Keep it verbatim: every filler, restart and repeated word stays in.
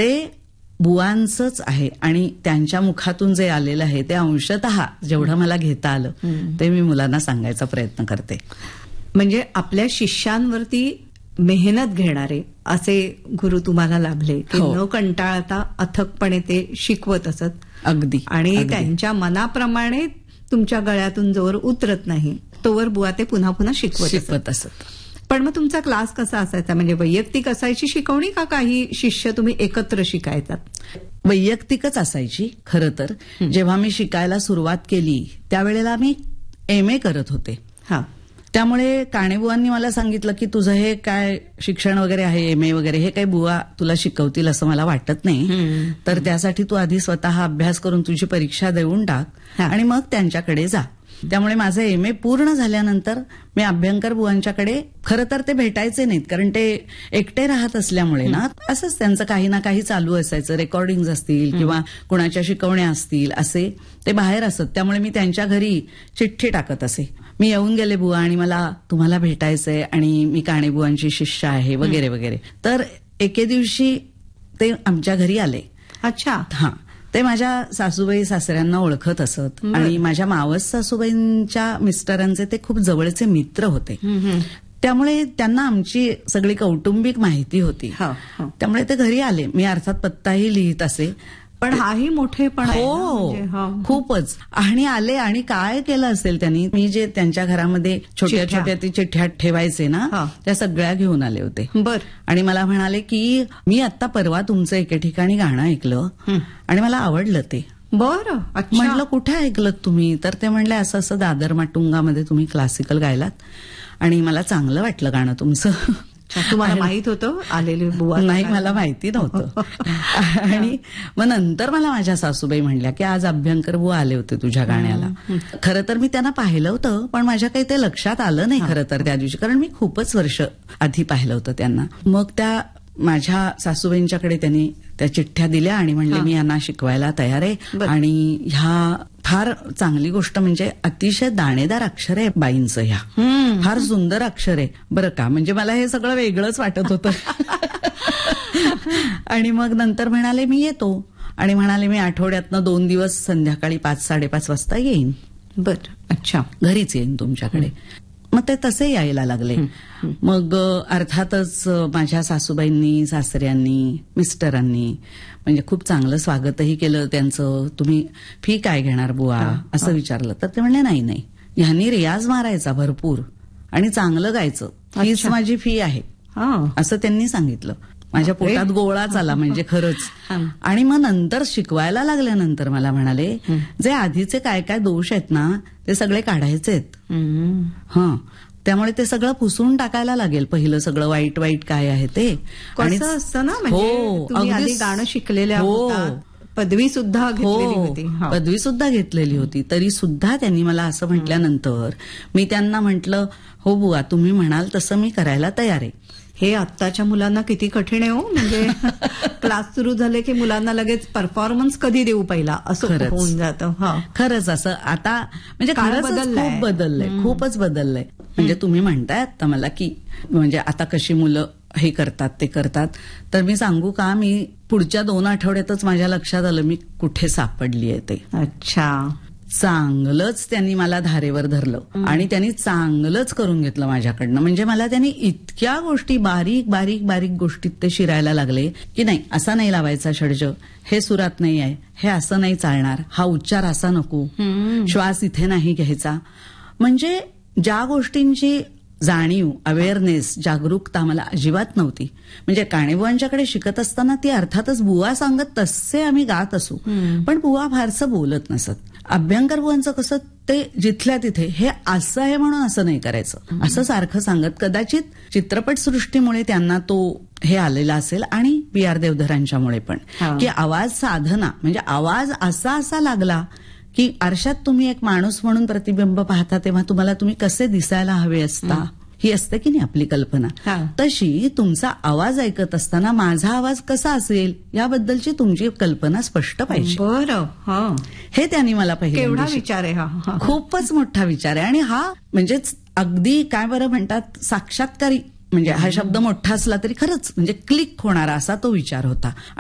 ते बुवांचंच आहे आणि त्यांच्या मुखातून जे आलेलं आहे ते अंशतः जेवढं मला घेता आलं ते मी मुलांना सांगायचा प्रयत्न करते. म्हणजे आपल्या शिष्यांवरती मेहनत घेणारे असे गुरु तुम्हाला लाभले की हो. न कंटाळता अथकपणे ते शिकवत असत. अगदी. आणि अगदी. त्यांच्या मनाप्रमाणे तुमच्या गळ्यातून जोवर उतरत नाही तोवर बुवा ते पुन्हा पुन्हा शिकवत असत. शिकवत असत. पण मग तुमचा क्लास कसा असायचा? म्हणजे वैयक्तिक असायची शिकवणी का काही शिष्य तुम्ही एकत्र शिकायचात? वैयक्तिकच असायची खरं तर. जेव्हा मी शिकायला सुरुवात केली त्यावेळेला मी एम ए करत होते. हा. त्यामुळे काणेबुवांनी मला सांगितलं की तुझं हे काय शिक्षण वगैरे आहे, एम ए वगैरे, हे काही बुवा तुला शिकवतील असं मला वाटत नाही. तर त्यासाठी तू आधी स्वतः अभ्यास करून तुझी परीक्षा देऊन टाक आणि मग त्यांच्याकडे जा. त्यामुळे माझं एम ए पूर्ण झाल्यानंतर मी अभ्यंकर बुवांच्याकडे, खरं तर ते भेटायचे नाहीत कारण ते एकटे राहत असल्यामुळे ना असंच त्यांचं काही ना काही चालू असायचं. रेकॉर्डिंग असतील किंवा कुणाच्या शिकवण्या असतील असे ते बाहेर असत. त्यामुळे मी त्यांच्या घरी चिठ्ठी टाकत असे, मी येऊन गेले बुवा आणि मला तुम्हाला भेटायचंय आणि मी काणेबुवांची शिष्य आहे वगैरे वगैरे. तर एके दिवशी ते आमच्या घरी आले. अच्छा. हा. ते माझ्या सासूबाई सासऱ्यांना ओळखत असत आणि माझ्या मावस सासूबाईंच्या मिस्टरांचे ते खूप जवळचे मित्र होते. त्यामुळे त्यांना आमची सगळी कौटुंबिक माहिती होती. त्यामुळे ते घरी आले. मी अर्थात पत्ताही लिहित असे. पण हाही मोठेपण आहे. हो, खूपच. आणि आले आणि काय केलं असेल त्यांनी, मी जे त्यांच्या घरामध्ये छोट्या छोट्या ती चिठ्ठ्या ठेवायचे ना त्या सगळ्या घेऊन आले होते. बर. आणि मला म्हणाले की मी आता परवा तुमचं एके ठिकाणी गाणं ऐकलं आणि मला आवडलं ते. बरं. म्हटलं कुठे ऐकलं तुम्ही? तर ते म्हणले असं असं दादर माटुंगामध्ये तुम्ही क्लासिकल गायलात आणि मला चांगलं वाटलं गाणं तुमचं. तुम्हाला माहित होतं आलेले बुवा? नाही, मला माहिती नव्हतं. आणि मग नंतर मला माझ्या सासूबाई म्हणल्या की आज अभ्यंकर बुवा आले होते तुझ्या गाण्याला. खरं तर मी त्यांना पाहिलं होतं पण माझ्या काही ते लक्षात आलं नाही खरं तर त्या दिवशी, कारण मी खूपच वर्ष आधी पाहिलं होतं त्यांना. मग त्या माझ्या सासूबाईंच्याकडे त्यांनी त्या चिठ्ठ्या दिल्या आणि म्हणले मी यांना शिकवायला तयार आहे आणि ह्या फार चांगली गोष्ट म्हणजे अतिशय दाणेदार अक्षर आहे बाईंचं, ह्या फार सुंदर अक्षर आहे बरं का. म्हणजे मला हे सगळं वेगळंच वाटत होतं. आणि मग नंतर म्हणाले मी येतो आणि म्हणाले मी आठवड्यातनं दोन दिवस संध्याकाळी पाच साडेपाच वाजता येईन. बर. अच्छा. घरीच येईन तुमच्याकडे. मग ते तसे यायला लागले. मग अर्थातच माझ्या सासूबाईंनी, सासऱ्यांनी, मिस्टरांनी म्हणजे खूप चांगलं स्वागतही केलं त्यांचं. तुम्ही फी काय घेणार बुवा असं विचारलं तर ते म्हणले नाही नाही, ह्यांनी रियाज मारायचा भरपूर आणि चांगलं गायचं, हीच माझी फी आहे असं त्यांनी सांगितलं. माझ्या पोटात गोळाच आला म्हणजे खरंच. आणि मग नंतर शिकवायला लागल्यानंतर मला म्हणाले जे आधीचे काय काय दोष आहेत ना ते सगळे काढायचे आहेत. हा. त्यामुळे ते सगळं पुसून टाकायला लागेल. पहिलं सगळं वाईट वाईट काय आहे ते. आणि असतं ना म्हणजे तुम्ही आधी गाणं शिकलेल्या होतात, पदवी सुद्धा घेतलेली होती. पदवी सुद्धा घेतलेली होती तरी सुद्धा त्यांनी मला असं म्हटल्यानंतर मी त्यांना म्हटलं हो बुवा तुम्ही म्हणाल तसं मी करायला तयार आहे. हे आत्ताच्या मुलांना किती कठीण आहे हो. म्हणजे क्लास सुरू झाले की मुलांना लगेच परफॉर्मन्स कधी देऊ पहिला असं होऊन जातं. खरंच असं आता म्हणजे खरंच खूप बदललंय, खूपच बदललंय. म्हणजे तुम्ही म्हणताय आता मला की म्हणजे आता कशी मुलं हे करतात ते करतात, तर मी सांगू का, मी पुढच्या दोन आठवड्यातच माझ्या लक्षात आलं मी कुठे सापडली आहे ते. अच्छा. चांगलंच त्यांनी मला धारेवर धरलं आणि त्यांनी चांगलंच करून घेतलं माझ्याकडनं. म्हणजे मला त्यांनी इतक्या गोष्टी बारीक बारीक बारीक गोष्टीत ते शिरायला लागले की नाही असा नाही लावायचा षड्ज, हे सुरात नाही आहे, हे असं नाही चालणार, हा उच्चार असा नको, श्वास इथे नाही घ्यायचा. म्हणजे ज्या गोष्टींची जाणीव, अवेअरनेस, जागरूकता मला अजिबात नव्हती. म्हणजे काणेबुवांच्याकडे शिकत असताना ती अर्थातच बुवा सांगत तसे आम्ही गात असू पण बुवा फारसं बोलत नसत. अभ्यंकर बुवांचं कसं ते जिथल्या तिथे हे असं आहे म्हणून असं नाही करायचं असं सारखं सांगत. कदाचित चित्रपटसृष्टीमुळे त्यांना तो हे आलेला असेल आणि पी आर देवधरांच्यामुळे पण की आवाज साधना म्हणजे आवाज असा असा लागला की आरशात तुम्ही एक माणूस म्हणून प्रतिबिंब पाहता तेव्हा तुम्हाला तुम्ही कसे दिसायला हवे असता ही असते की नाही आपली कल्पना, तशी तुमचा आवाज ऐकत असताना माझा आवाज कसा असेल याबद्दलची तुमची कल्पना स्पष्ट पाहिजे. बरं. हे त्यांनी मला पाहिजे. केवढा विचार आहे हा. खूपच मोठा विचार आहे. आणि हा म्हणजेच अगदी काय बरं म्हणतात साक्षात्कारी, म्हणजे हा शब्द मोठा असला तरी खरंच म्हणजे क्लिक होणारा असा तो विचार होता.